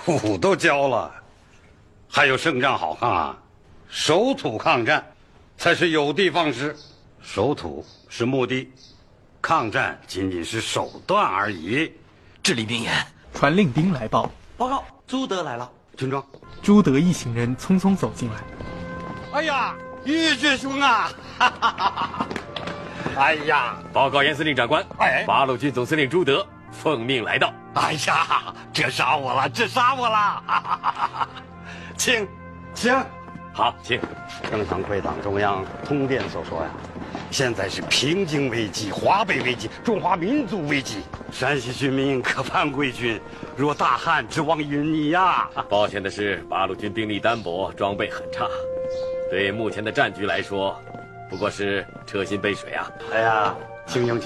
土都交了，还有胜仗好看啊？守土抗战才是有的放矢，守土是目的，抗战仅仅是手段而已。 至理名言。 传令兵来报， 报告，朱德来了。 军装， 朱德一行人匆匆走进来。 哎呀，玉军兄啊！哎呀， 报告严司令长官，八路军总司令朱德奉命来到。 哎呀，这杀我了，这杀我了！请， 好，请。 正常归党中央通电所说呀，现在是平津危机、华北危机、中华民族危机，山西军民可盼贵军，若大旱之望云霓呀！ 抱歉的是，八路军兵力单薄，装备很差，对目前的战局来说，不过是车薪杯水啊！ 哎呀，请用。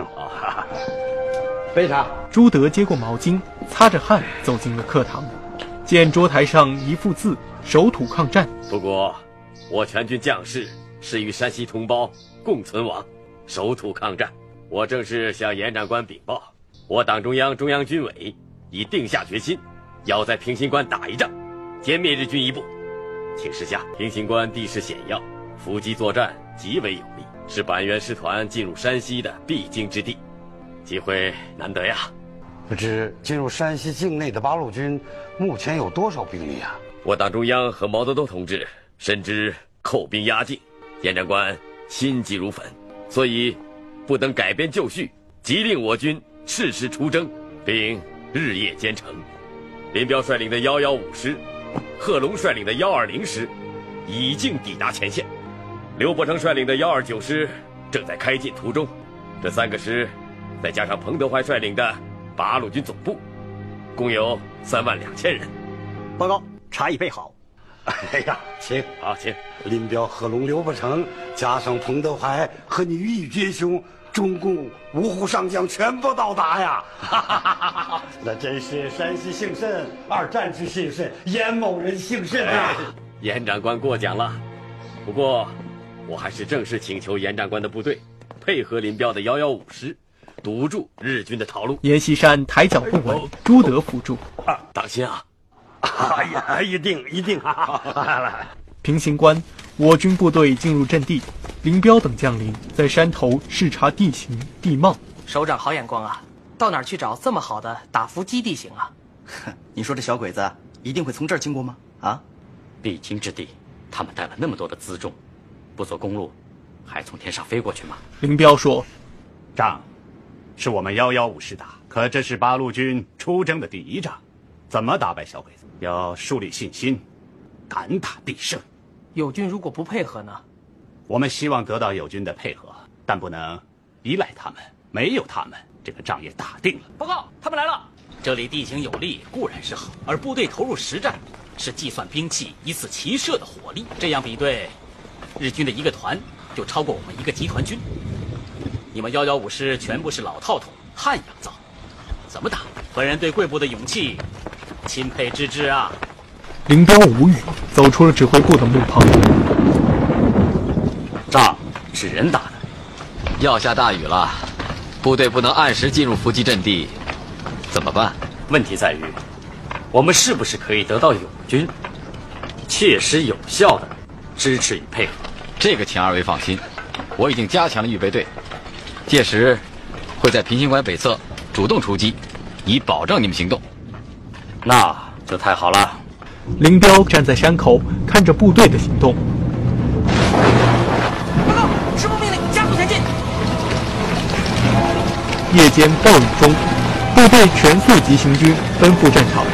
杯茶。 朱德接过毛巾，擦着汗走进了课堂，见桌台上一幅字“守土抗战”。 不过，我全军将士是与山西同胞共存亡，守土抗战。我正式向严长官禀报，我党中央、中央军委已定下决心，要在平型关打一仗，歼灭日军一部。请示下，平型关地势险要，伏击作战极为有利，是板垣师团进入山西的必经之地，机会难得呀。 不知进入山西境内的八路军目前有多少兵力啊？ 我党中央和毛泽东同志深知寇兵压境，严长官心急如焚，所以不能改变旧序，急令我军适时出征，并日夜兼程。林彪率领的115师，贺龙率领的120师已经抵达前线，刘伯承率领的129师正在开进途中。这3个师，再加上彭德怀率领的八路军总部，共有32000人。 报告，茶已备好。 哎呀，请。林彪、贺龙、刘伯承，加上彭德怀和你玉军兄，中共五虎上将全部到达呀！那真是山西幸甚，二战之幸甚，严某人幸甚啊！ 严长官过奖了，不过我还是正式请求严长官的部队配合林彪的115师，堵住日军的逃路。 阎锡山抬脚不稳，朱德扶住。 当心啊！ 哎呀，一定！来， 平型关，我军部队进入阵地，林彪等将领在山头视察地形地貌。 首长好眼光啊，到哪儿去找这么好的打伏击地形啊？ 你说这小鬼子一定会从这儿经过吗？啊， 必经之地，他们带了那么多的辎重，不走公路，还从天上飞过去吗？ 林彪说：“ 仗是我们115师打，可这是八路军出征的第一仗，怎么打败小鬼子？要树立信心，敢打必胜。 友军如果不配合呢？ 我们希望得到友军的配合，但不能依赖他们。没有他们，这个仗也打定了。” 报告，他们来了。 这里地形有利固然是好，而部队投入实战是计算兵器依次齐射的火力。这样比对，日军的一个团就超过我们一个集团军。你们115师全部是老套筒，汉阳造，怎么打？本人对贵部的勇气钦佩之至啊！ 林彪无语，走出了指挥部的木棚。 仗是人打的， 要下大雨了，部队不能按时进入伏击阵地，怎么办？ 问题在于，我们是不是可以得到友军切实有效的支持与配合？ 这个请二位放心，我已经加强了预备队，届时会在平型关北侧主动出击，以保证你们行动。 那就太好了。 林彪站在山口，看着部队的行动。 报告，师部命令加速前进。 夜间暴雨中，部队全速急行军奔赴战场。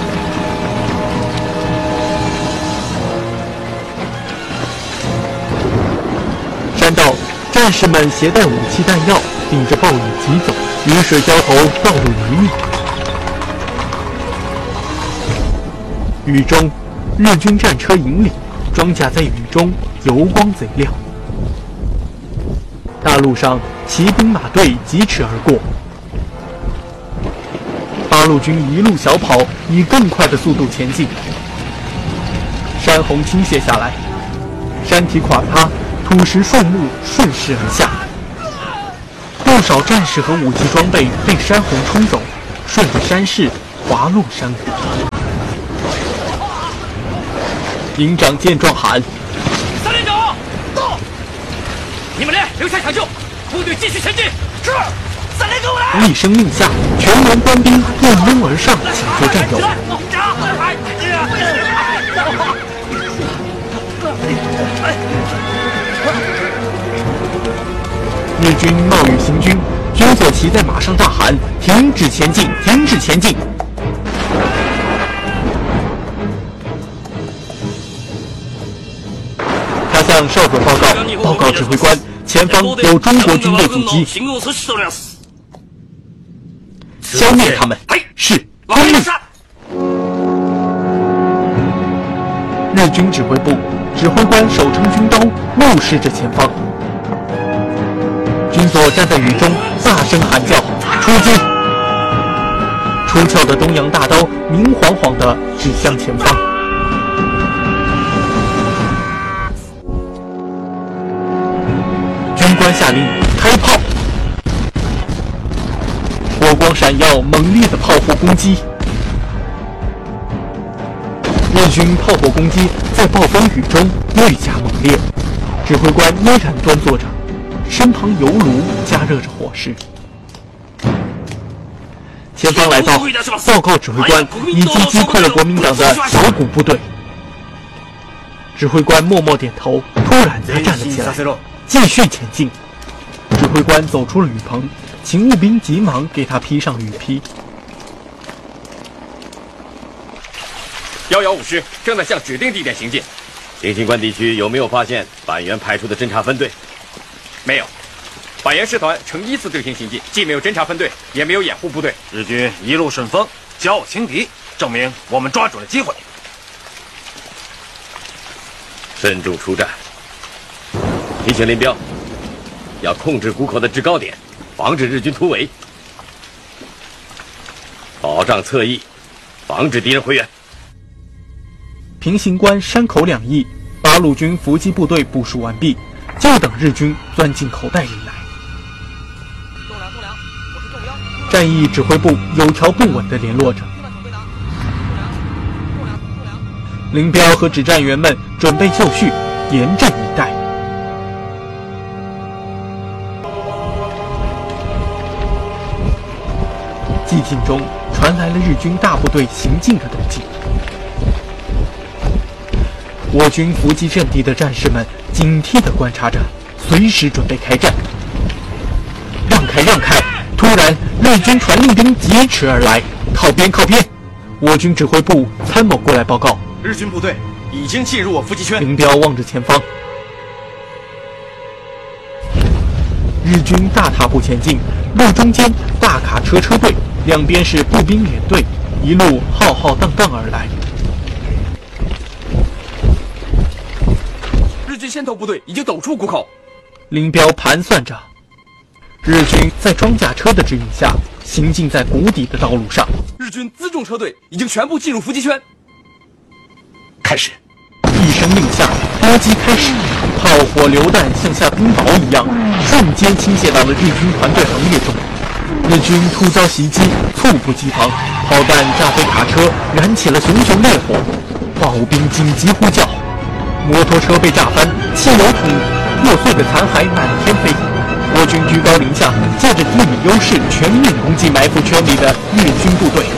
山道，战士们携带武器弹药，顶着暴雨疾走，雨水浇头，道路泥泞。雨中，日军战车引领，装甲在雨中油光贼亮。大路上，骑兵马队疾驰而过。八路军一路小跑，以更快的速度前进。山洪倾泻下来，山体垮塌，土石树木顺势而下。不少战士和武器装备被山洪冲走，顺着山势滑落山谷。 营长见状喊：“ 三连长，到！你们连留下抢救，部队继续前进。是，三连给我来！” 一声令下，全连官兵蜂拥而上，抢救战友。日军冒雨行军，军所骑在马上大喊：“停止前进！停止前进！”他向少佐报告：“报告指挥官，前方有中国军队阻击，消灭他们！”是，遵命。日军指挥部指挥官手撑军刀，目视着前方。军所站在雨中，大声喊叫：“出击！”出鞘的东洋大刀明晃晃地指向前方。军官下令开炮，火光闪耀，猛烈的炮火攻击。日军炮火攻击在暴风雨中愈加猛烈，指挥官依然端坐着，身旁油炉加热着火势。前方来报，报告指挥官，已经击溃了国民党的小股部队。指挥官默默点头，突然他站了起来，继续前进。指挥官走出了雨棚，请务兵急忙给他披上雨披。 115师正在向指定地点行进。平型关地区有没有发现板垣派出的侦察分队？ 没有。板垣师团呈依次队形行进，既没有侦察分队，也没有掩护部队。 日军一路顺风，骄傲轻敌，证明我们抓准了机会。 慎重出战。提醒林彪，要控制谷口的制高点，防止日军突围，保障侧翼，防止敌人回援。 平型关山口两翼，8路军伏击部队部署完毕，就等日军钻进口袋里来。战役指挥部有条不紊地联络着。林彪和指战员们准备就绪，严阵以待。寂静中传来了日军大部队行进的动静。我军伏击阵地的战士们警惕地观察着，随时准备开战。让开，让开！突然，日军传令兵疾驰而来，靠边，靠边！我军指挥部参谋过来报告， 日军部队已经进入我伏击圈。 林彪望着前方，日军大踏步前进，路中间大卡车车队，两边是步兵连队，一路浩浩荡荡而来。 日军先头部队已经陡出谷口。 林彪盘算着，日军在装甲车的指引下行进在谷底的道路上。 日军辎重车队已经全部进入伏击圈。 开始！ 一声令下，攻击开始，炮火榴弹像下冰雹一样，瞬间倾泻到了日军团队行列中。日军突遭袭击，猝不及防，炮弹炸飞卡车，燃起了熊熊烈火。炮兵紧急呼叫，摩托车被炸翻，汽油桶破碎的残骸满天飞。我军居高临下，借着地理优势，全面攻击埋伏圈里的日军部队。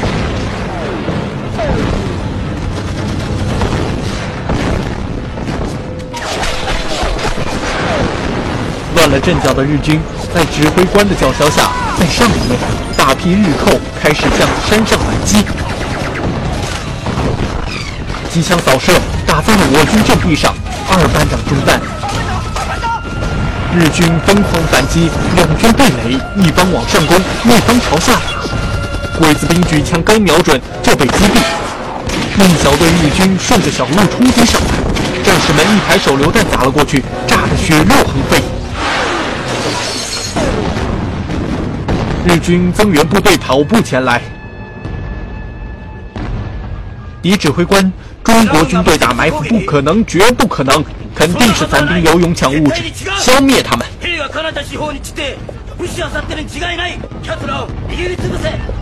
乱了阵脚的日军，在指挥官的叫嚣下，在上面大批日寇开始向山上反击。机枪扫射打在了我军阵地上，2班长中弹。日军疯狂反击，两军对垒，一方往上攻，一方朝下打。鬼子兵举枪刚瞄准就被击毙。一小队日军顺着小路冲击上来，战士们一排手榴弹砸了过去，炸得血肉横飞。日军增援部队跑步前来，敌指挥官，中国军队打埋伏不可能，绝不可能，肯定是残兵游勇抢物质，消灭他们。